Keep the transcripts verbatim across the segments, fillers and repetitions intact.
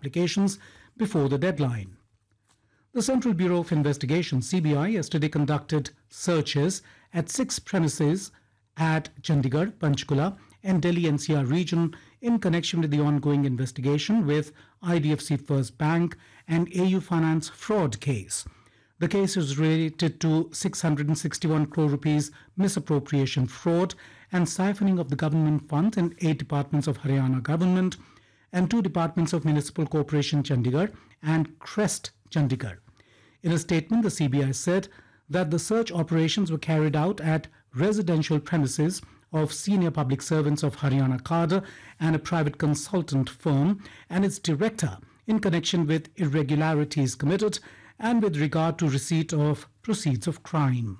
applications before the deadline. The Central Bureau of Investigation, C B I, yesterday conducted searches at six premises at Chandigarh, Panchkula and Delhi N C R region in connection with the ongoing investigation with I D F C First Bank and A U Finance fraud case. The case is related to six hundred sixty-one crore rupees misappropriation fraud and siphoning of the government funds in eight departments of Haryana government and two departments of Municipal Corporation Chandigarh and Crest Chandigarh. In a statement, the C B I said that the search operations were carried out at residential premises of senior public servants of Haryana cadre and a private consultant firm and its director in connection with irregularities committed and with regard to receipt of proceeds of crime.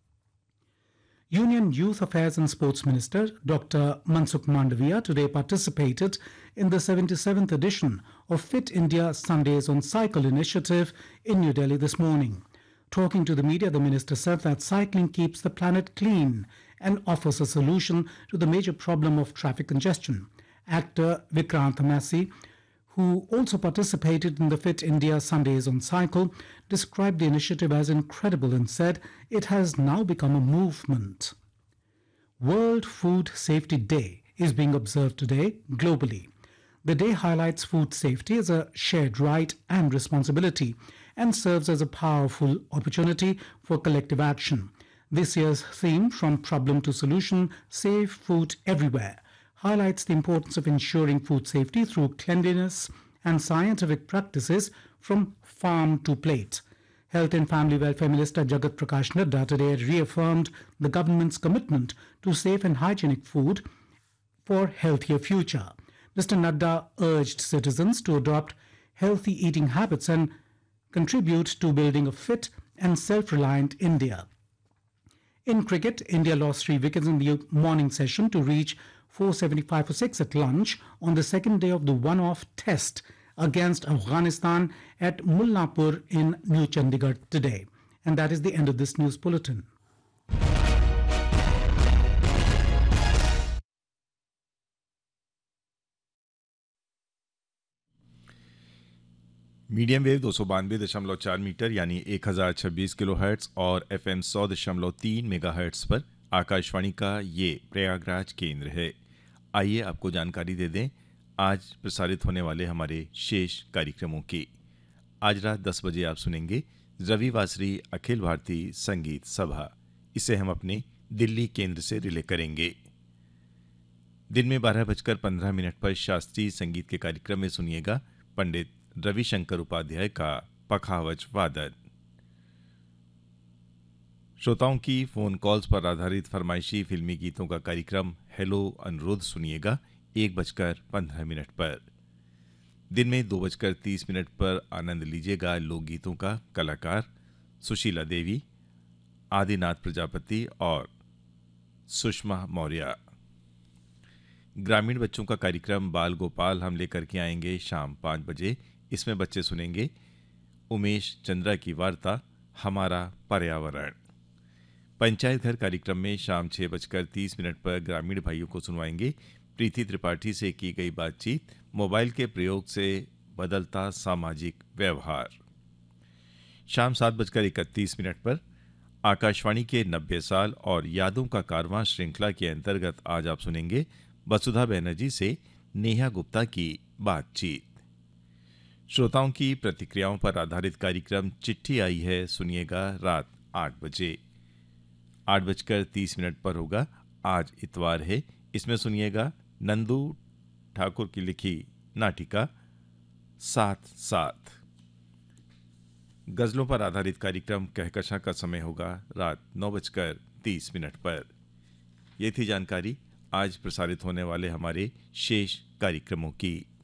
Union Youth Affairs and Sports Minister Doctor Mansukh Mandaviya today participated in the seventy-seventh edition of Fit India Sundays on Cycle initiative in New Delhi this morning. Talking to the media, the minister said that cycling keeps the planet clean and offers a solution to the major problem of traffic congestion. Actor Vikrant Massey, who also participated in the Fit India Sundays on Cycle, described the initiative as incredible and said it has now become a movement. World Food Safety Day is being observed today globally. The day highlights food safety as a shared right and responsibility and serves as a powerful opportunity for collective action. This year's theme, From Problem to Solution, Safe Food Everywhere, highlights the importance of ensuring food safety through cleanliness and scientific practices from farm to plate. Health and Family Welfare Minister Jagat Prakash Nadda today reaffirmed the government's commitment to safe and hygienic food for healthier future. Mister Nadda urged citizens to adopt healthy eating habits and contribute to building a fit and self-reliant India. In cricket, India lost three wickets in the morning session to reach four seventy-five for six at lunch on the second day of the one-off test against Afghanistan at Mullapur in New Chandigarh today. And that is the end of this news bulletin. Medium wave दो सौ बानवे दशमलव चार metre यानी एक हजार छब्बीस kilo hertz और एफ एम सौ दशमलव तीन मेगा हर्ट्स पर आकाशवाणी का ये प्रयागराज केंद्र है। आइए आपको जानकारी दे दें आज प्रसारित होने वाले हमारे शेष कार्यक्रमों की। आज रात दस बजे आप सुनेंगे रवि वासरी अखिल भारतीय संगीत सभा, इसे हम अपने दिल्ली केंद्र से रिले करेंगे। दिन में बारह बजकर पंद्रह मिनट पर शास्त्रीय संगीत के कार्यक्रम में सुनिएगा पंडित रविशंकर उपाध्याय का पखावज वादन। श्रोताओं की फोन कॉल्स पर आधारित फरमाइशी फिल्मी गीतों का कार्यक्रम हेलो अनुरोध सुनिएगा एक बजकर पंद्रह मिनट पर। दिन में दो बजकर तीस मिनट पर आनंद लीजिएगा लोकगीतों का। कलाकार सुशीला देवी, आदिनाथ प्रजापति और सुषमा मौर्य। ग्रामीण बच्चों का कार्यक्रम बाल गोपाल हम लेकर के आएंगे शाम पाँच बजे। इसमें बच्चे सुनेंगे उमेश चंद्रा की वार्ता हमारा पर्यावरण। पंचायत घर कार्यक्रम में शाम छह बजकर तीस मिनट पर ग्रामीण भाइयों को सुनवाएंगे प्रीति त्रिपाठी से की गई बातचीत, मोबाइल के प्रयोग से बदलता सामाजिक व्यवहार। शाम सात बजकर इकतीस मिनट पर आकाशवाणी के नब्बे साल और यादों का कारवां श्रृंखला के अंतर्गत आज आप सुनेंगे वसुधा बनर्जी से नेहा गुप्ता की बातचीत। श्रोताओं की प्रतिक्रियाओं पर आधारित कार्यक्रम चिट्ठी आई है सुनिएगा रात आठ बजे। आठ बजकर तीस मिनट पर होगा आज इतवार है, इसमें सुनिएगा नंदू ठाकुर की लिखी नाटिका साथ साथ। गजलों पर आधारित कार्यक्रम कहकशा का समय होगा रात नौ बजकर तीस मिनट पर। यह थी जानकारी आज प्रसारित होने वाले हमारे शेष कार्यक्रमों की।